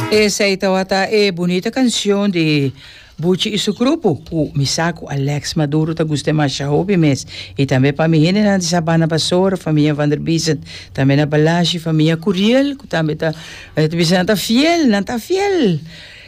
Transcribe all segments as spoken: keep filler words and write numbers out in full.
Essa é bonita canção de Buchi e seu grupo, o Misako Alex Maduro, tá gostei mais de hobby mes. E também para mim, né, de Sabana Basora, família Van der Biesen, também na Balashi, família Curiel, também tá, também tá fiel, não tá fiel.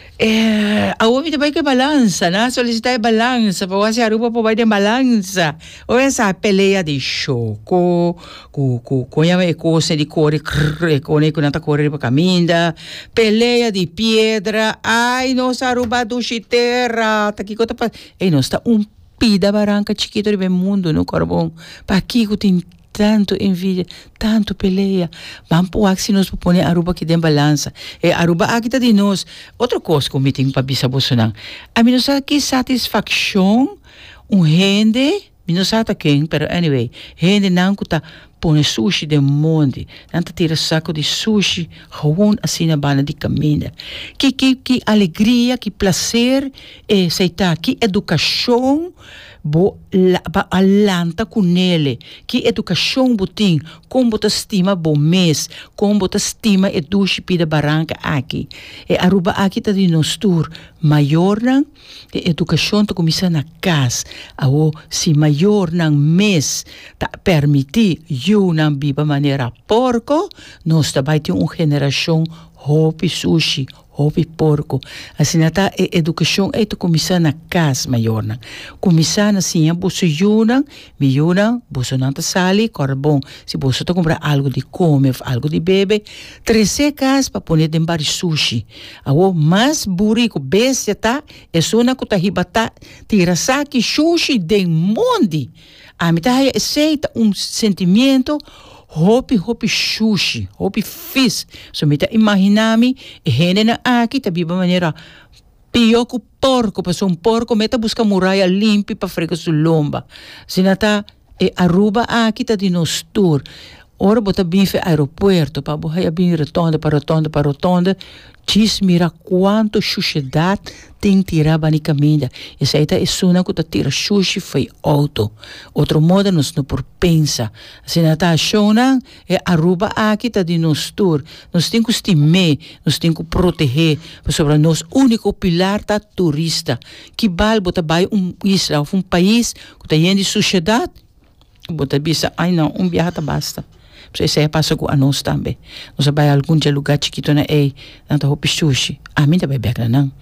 Eh, a ouvir também que balança, né? Solicitar balança, para você aruba para vai de balança. Ou essa peleia de choco, com com com a coisa de cor, com né com nata correr para caminha, peleia de pedra, ai nossa aruba do chiterra, tá aqui cota para, ei nós tá um pida barranca chiquito do mundo no carbão, para aqui que tem tanto envidia, tanto peleia. Vamos pôr se nós põe Aruba que tem balança. E Aruba aqui tá de nós. Outra coisa que eu me tenho para bisa Bolsonaro. A mim não sabe que satisfação um rende, mim não sabe quem, pero anyway, rende não que tá põe sushi de monte, não tá tira saco de sushi, gewoon assim na bana de caminho. Que que que alegria, que prazer, e sei tá, que educação bo la, ba alanta com ele que educação botim como bota estima bo mês como bota estima e duche pida barranca aqui e Aruba aqui tá de nos tour maior não de educação tá começar na casa ao se maior não mês tá permitir eu não viva maneira porco nós tá vai ter uma geração hopi sushi hobby porco. Assim, nata a educação é to começar na casa maior, na. Começar assim, a bolsa yuna, mi yuna, bolsa nanta sali, carbon. Se bolsa to comprar algo de comer, algo de beber, treze cas para pôr dentro bar sushi. Awo mais burico, bestia tá, é só na kuta hibata, tira saki sushi de mundi. A mim tá aceita um sentimento hopi hopi sushi, hopi fish. So me tá imaginami, hene na aqui tá biba maneira pior que porco, para um porco meta busca muralha limpa para fregar sua lomba. Se não tá e Aruba aqui tá de nos tour. Ora bota bife aeroporto para boa bem rotonda para rotonda para rotonda. Diz mira quanto sociedade tem tirar banicamente. Essa aí tá é suna que tá tira sushi foi auto. Outro modo nós não por pensa. Se não tá achando é Aruba aqui tá de nos tour. Nós tem que estimar, nós tem que proteger, sobre nós único pilar tá turista. Que bal bota vai um isla, um país que tá indo de sociedade. Bota bisa, ai não, um viagem tá basta. Isso aí passa com a nós também. Nós vai a algum lugar chiquito na ei, não tá roupa sushi. Ah, minha vai beca não.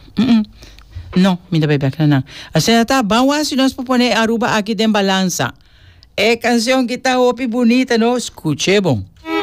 Não, minha vai beca não. Assim tá bom, se nós propõe Aruba aqui tem balança. É canção que tá roupa bonita, não escute, é bom.